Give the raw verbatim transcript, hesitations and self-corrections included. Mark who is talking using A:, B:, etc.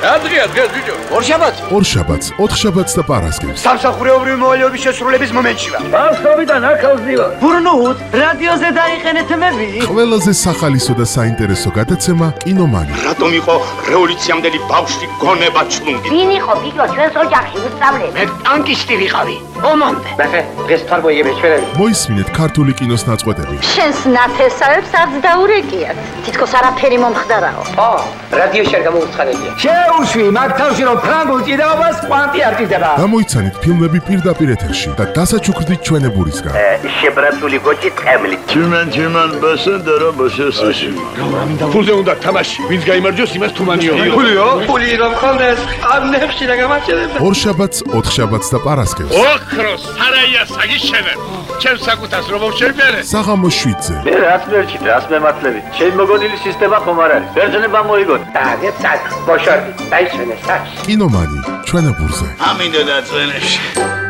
A: ადრია დღეს ბიჭო.
B: ორშაბათს.
C: ორშაბათს, ოთხშაბათს და პარასკევს.
B: სამსახურეობრივი მოვალეობის შესრულების მომენტში ვარ.
A: ბავშვობიდან აქავს დივა.
B: ბურნუთ, რადიოზე დაიყენეთ მები.
C: ყველაზე სახალისო და საინტერესო გადაცემა კინომანი.
D: რატომ იყო რევოლუციამდელი ბავშვი გონება ჩლუნგი?
E: ვინ იყო ბიჭო ჩვენს ოჯახში უსწავლე?
B: მე ტანკისტი ვიყავი. ომამდე.
A: ნახე, დღეს თარგმნიებს ჩვენები.
C: მოისმინეთ ქართული კინოს ნაწყვეტები.
E: შენს ნათესავებს არც დაურეკიათ. თითქოს არაფერი მომხდარაო.
A: ო, რადიოში არ გამოვცხადებია.
B: შეუშვი მაგ თავში რომ ფრანგულ ჭიდაობას კვანტი არ ჭიდება.
C: გამოიცანით ფილმები პირდაპირ ეთერში და დასაჩუქრდით ჩვენებურისგან.
A: შებრაცული გოჭი ტყემლი.
F: Tümen tümen basın dara basıyorsun.
D: ფულზე უნდა თამაში. ვინც გაიმარჯვოს, იმას თუმანიო.
A: ფულიო? ფული რომ ხონდეს, ამ ნეხში და გამარჯვება.
C: ორშაბათს, ოთხშაბათს და პარასკევს.
D: ოქროს სარაია საგიშენებ. ჩემს საკუთას რომ მოვშერბერე.
C: საღამოს შვიდზე.
F: Bir atmörçi, asmematlები. შენ მოგონილი სისტემა ხომ არ არის? ბერძნება მოიგონ.
A: დაგეთ საკ, ბოშორდი, დაიშვენე საკ.
C: კინომანი ჩვენებურზე.
D: ამინდა და წვენებში.